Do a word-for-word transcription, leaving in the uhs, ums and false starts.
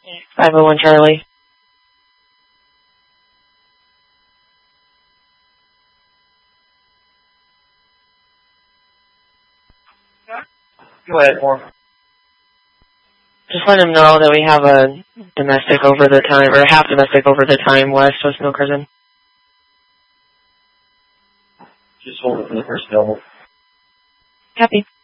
five oh one Charlie. Go ahead, more. Just let him know that we have a domestic over the time, or half domestic over the time west of Snow Crescent. Just hold it for the first double. Copy.